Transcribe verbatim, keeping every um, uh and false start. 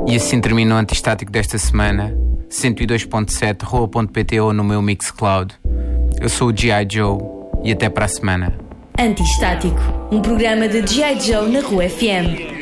E assim termina o Antistático desta semana. cento e dois ponto sete, rua ponto pt ou no meu Mixcloud. Eu sou o G I. Joe e até para a semana. Antistático, um programa de G I. Joe na Rua F M.